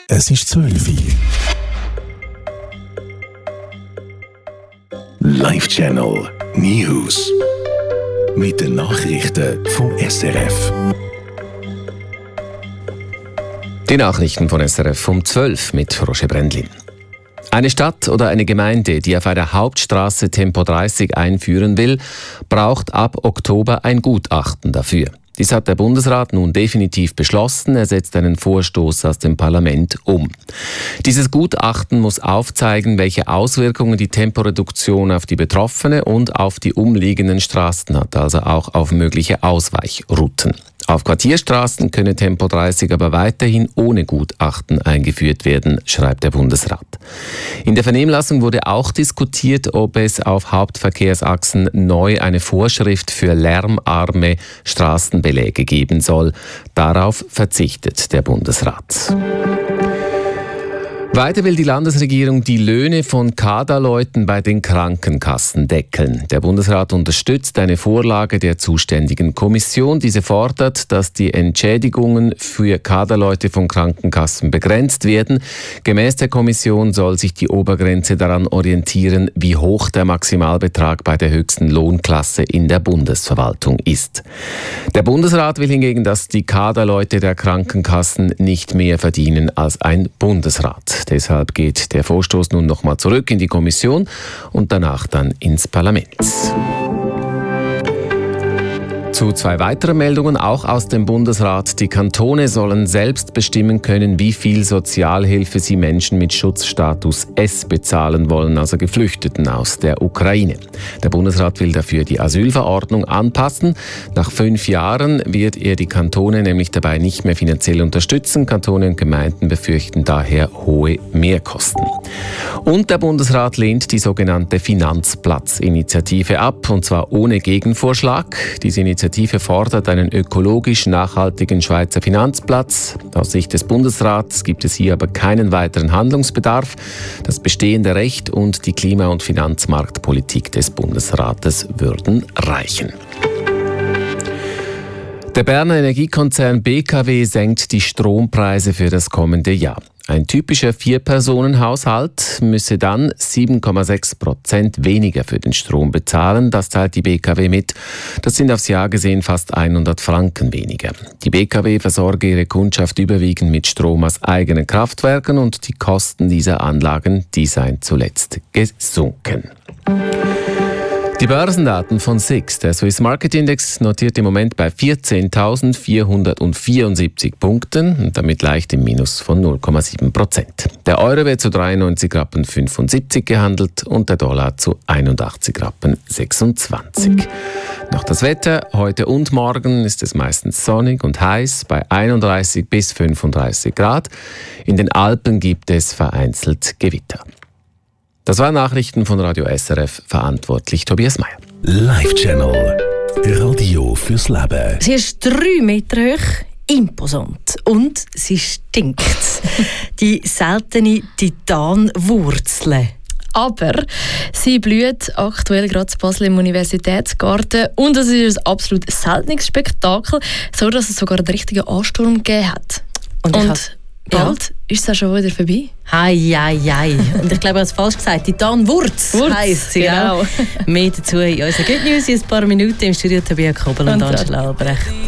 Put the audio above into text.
Es ist 12 Uhr. Live Channel News. Mit den Nachrichten vom SRF. Die Nachrichten von SRF um 12 mit Roger Brendlin. Eine Stadt oder eine Gemeinde, die auf einer Hauptstraße Tempo 30 einführen will, braucht ab Oktober ein Gutachten dafür. Dies hat der Bundesrat nun definitiv beschlossen. Er setzt einen Vorstoß aus dem Parlament um. Dieses Gutachten muss aufzeigen, welche Auswirkungen die Temporeduktion auf die Betroffene und auf die umliegenden Straßen hat, also auch auf mögliche Ausweichrouten. Auf Quartierstraßen könne Tempo 30 aber weiterhin ohne Gutachten eingeführt werden, schreibt der Bundesrat. In der Vernehmlassung wurde auch diskutiert, ob es auf Hauptverkehrsachsen neu eine Vorschrift für lärmarme Straßenbeläge geben soll. Darauf verzichtet der Bundesrat. Weiter will die Landesregierung die Löhne von Kaderleuten bei den Krankenkassen deckeln. Der Bundesrat unterstützt eine Vorlage der zuständigen Kommission. Diese fordert, dass die Entschädigungen für Kaderleute von Krankenkassen begrenzt werden. Gemäß der Kommission soll sich die Obergrenze daran orientieren, wie hoch der Maximalbetrag bei der höchsten Lohnklasse in der Bundesverwaltung ist. Der Bundesrat will hingegen, dass die Kaderleute der Krankenkassen nicht mehr verdienen als ein Bundesrat. Deshalb geht der Vorstoß nun nochmal zurück in die Kommission und danach dann ins Parlament. Zu zwei weiteren Meldungen, auch aus dem Bundesrat. Die Kantone sollen selbst bestimmen können, wie viel Sozialhilfe sie Menschen mit Schutzstatus S bezahlen wollen, also Geflüchteten aus der Ukraine. Der Bundesrat will dafür die Asylverordnung anpassen. Nach 5 Jahren wird er die Kantone nämlich dabei nicht mehr finanziell unterstützen. Kantone und Gemeinden befürchten daher hohe Mehrkosten. Und der Bundesrat lehnt die sogenannte Finanzplatz-Initiative ab, und zwar ohne Gegenvorschlag. Diese Initiative fordert einen ökologisch nachhaltigen Schweizer Finanzplatz. Aus Sicht des Bundesrats gibt es hier aber keinen weiteren Handlungsbedarf. Das bestehende Recht und die Klima- und Finanzmarktpolitik des Bundesrates würden reichen. Der Berner Energiekonzern BKW senkt die Strompreise für das kommende Jahr. Ein typischer 4-Personen-Haushalt müsse dann 7,6% weniger für den Strom bezahlen. Das teilt die BKW mit. Das sind aufs Jahr gesehen fast 100 Franken weniger. Die BKW versorge ihre Kundschaft überwiegend mit Strom aus eigenen Kraftwerken und die Kosten dieser Anlagen, die seien zuletzt gesunken. Die Börsendaten von SIX. Der Swiss Market Index notiert im Moment bei 14.474 Punkten und damit leicht im Minus von 0,7%. Der Euro wird zu 93,75 Rappen gehandelt und der Dollar zu 81,26 Rappen. Noch das Wetter. Heute und morgen ist es meistens sonnig und heiß bei 31 bis 35 Grad. In den Alpen gibt es vereinzelt Gewitter. Das waren Nachrichten von Radio SRF, verantwortlich Tobias Meyer. Live Channel Radio fürs Leben. Sie ist 3 Meter hoch, imposant und sie stinkt. Die seltene Titanwurzel. Aber sie blüht aktuell gerade in Basel im Universitätsgarten und es ist ein absolut seltenes Spektakel, so dass es sogar einen richtigen Ansturm gegeben hat. Und bald ist es auch schon wieder vorbei. Hei. Und ich glaube, er hat es falsch gesagt. Titanwurz heisst sie. Genau. Mehr dazu in unserer Good News in ein paar Minuten im Studio Tabea Kobel und Angela Albrecht.